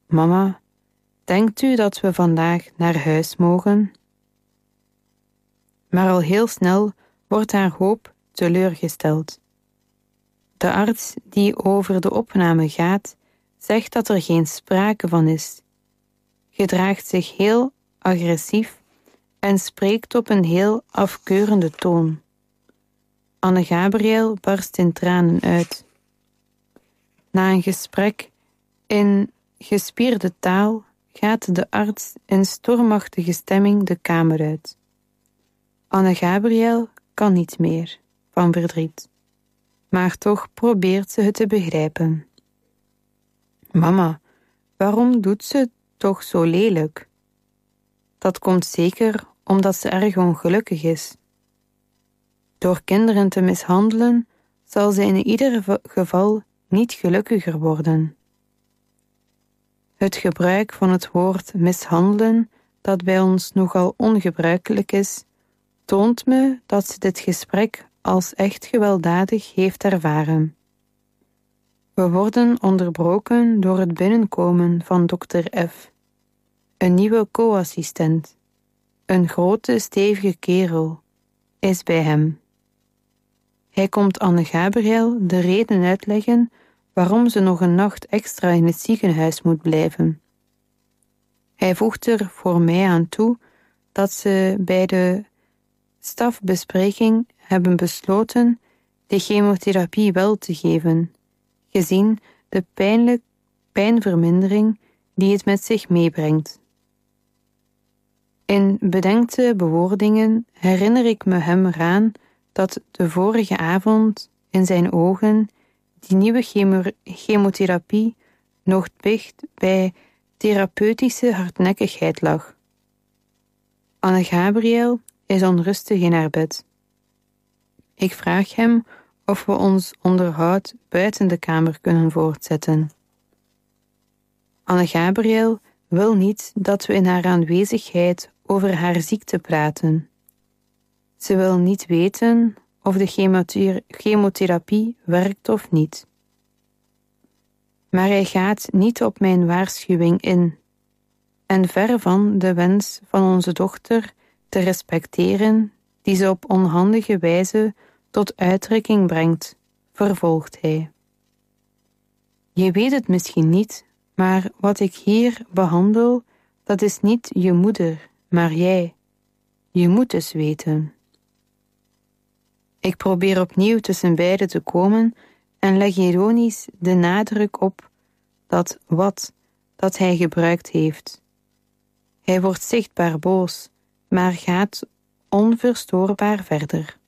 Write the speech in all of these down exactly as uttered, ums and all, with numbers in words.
Mama, denkt u dat we vandaag naar huis mogen? Maar al heel snel wordt haar hoop teleurgesteld. De arts die over de opname gaat, zegt dat er geen sprake van is, gedraagt zich heel agressief en spreekt op een heel afkeurende toon. Anne-Gabriel barst in tranen uit. Na een gesprek in gespierde taal gaat de arts in stormachtige stemming de kamer uit. Anne-Gabriel kan niet meer van verdriet, maar toch probeert ze het te begrijpen. Mama, waarom doet ze toch zo lelijk? Dat komt zeker omdat ze erg ongelukkig is. Door kinderen te mishandelen zal ze in ieder geval niet gelukkiger worden. Het gebruik van het woord mishandelen, dat bij ons nogal ongebruikelijk is, toont me dat ze dit gesprek als echt gewelddadig heeft ervaren. We worden onderbroken door het binnenkomen van dokter F., een nieuwe co-assistent. Een grote, stevige kerel is bij hem. Hij komt Anne-Gabriel de reden uitleggen waarom ze nog een nacht extra in het ziekenhuis moet blijven. Hij voegt er voor mij aan toe dat ze bij de stafbespreking hebben besloten de chemotherapie wel te geven, gezien de pijnlijk, pijnvermindering die het met zich meebrengt. In bedenkte bewoordingen herinner ik me hem eraan dat de vorige avond in zijn ogen die nieuwe chemo- chemotherapie nog dicht bij therapeutische hardnekkigheid lag. Anne-Gabriel is onrustig in haar bed. Ik vraag hem of we ons onderhoud buiten de kamer kunnen voortzetten. Anne-Gabriel wil niet dat we in haar aanwezigheid over haar ziekte praten. Ze wil niet weten of de chemother- chemotherapie werkt of niet. Maar hij gaat niet op mijn waarschuwing in, en ver van de wens van onze dochter te respecteren die ze op onhandige wijze tot uitdrukking brengt, vervolgt hij. Je weet het misschien niet, maar wat ik hier behandel, dat is niet je moeder, maar jij. Je moet dus weten. Ik probeer opnieuw tussen beiden te komen en leg ironisch de nadruk op dat wat dat hij gebruikt heeft. Hij wordt zichtbaar boos, maar gaat onverstoorbaar verder.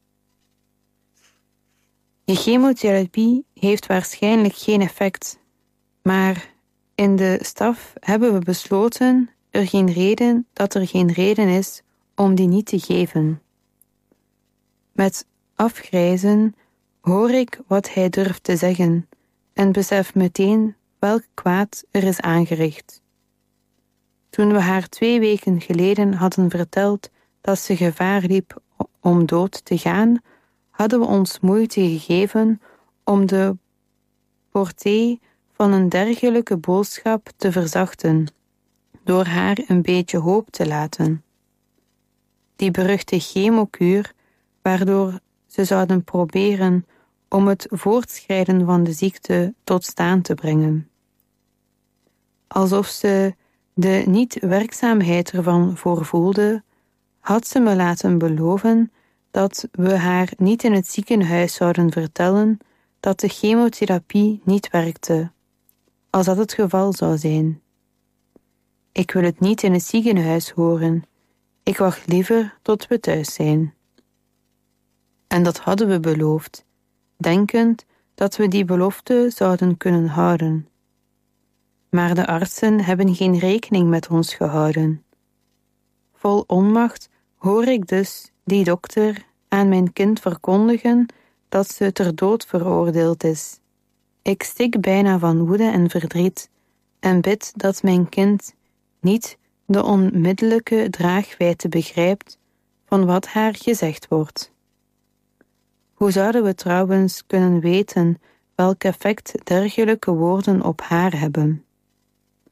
Je chemotherapie heeft waarschijnlijk geen effect, maar in de staf hebben we besloten er geen reden, dat er geen reden is om die niet te geven. Met afgrijzen hoor ik wat hij durft te zeggen en besef meteen welk kwaad er is aangericht. Toen we haar twee weken geleden hadden verteld dat ze gevaar liep om dood te gaan, hadden we ons moeite gegeven om de portée van een dergelijke boodschap te verzachten, door haar een beetje hoop te laten. Die beruchte chemokuur, waardoor ze zouden proberen om het voortschrijden van de ziekte tot staan te brengen. Alsof ze de niet-werkzaamheid ervan voorvoelde, had ze me laten beloven dat we haar niet in het ziekenhuis zouden vertellen dat de chemotherapie niet werkte, als dat het geval zou zijn. Ik wil het niet in het ziekenhuis horen. Ik wacht liever tot we thuis zijn. En dat hadden we beloofd, denkend dat we die belofte zouden kunnen houden. Maar de artsen hebben geen rekening met ons gehouden. Vol onmacht hoor ik dus die dokter aan mijn kind verkondigen dat ze ter dood veroordeeld is. Ik stik bijna van woede en verdriet en bid dat mijn kind niet de onmiddellijke draagwijdte begrijpt van wat haar gezegd wordt. Hoe zouden we trouwens kunnen weten welk effect dergelijke woorden op haar hebben?